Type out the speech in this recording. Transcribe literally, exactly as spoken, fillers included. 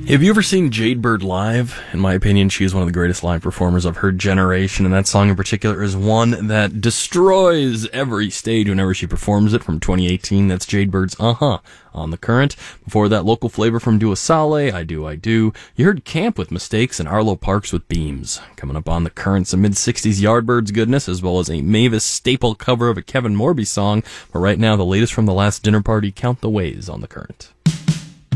Have you ever seen Jade Bird live? In my opinion, she is one of the greatest live performers of her generation, and that song in particular is one that destroys every stage whenever she performs it. From twenty eighteen, that's Jade Bird's Uh-Huh on The Current. Before that, local flavor from Dua Saleh, I Do, I Do. You heard Camp with Mistakes and Arlo Parks with Beams. Coming up on The Current, some mid-sixties Yardbirds goodness, as well as a Mavis staple cover of a Kevin Morby song. But right now, the latest from the last dinner party, Count the Ways on The Current.